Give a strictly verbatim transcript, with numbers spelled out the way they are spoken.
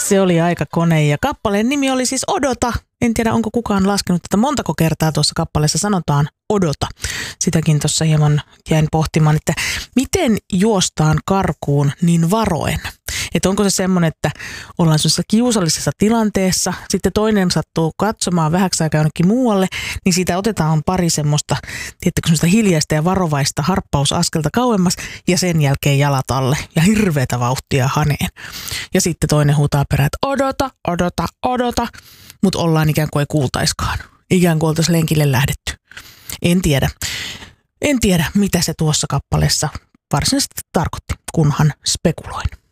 Se oli Aikakone ja kappaleen nimi oli siis Odota. En tiedä, onko kukaan laskenut tätä montako kertaa tuossa kappaleessa sanotaan odota. Sitäkin tuossa hieman jäin pohtimaan, että miten juostaan karkuun niin varoen. Että onko se semmoinen, että ollaan semmoisessa kiusallisessa tilanteessa, sitten toinen sattuu katsomaan vähäksi aikaa jonnekin muualle, niin siitä otetaan pari semmoista, tiedättekö, semmoista hiljaista ja varovaista harppausaskelta kauemmas ja sen jälkeen jalat alle ja hirveätä vauhtia haneen. Ja sitten toinen huutaa perään, että odota, odota, odota, mutta ollaan ikään kuin ei kuultaiskaan. Ikään kuin oltaisiin lenkille lähdetty. En tiedä. En tiedä, mitä se tuossa kappaleessa varsinaisesti tarkoitti, kunhan spekuloin.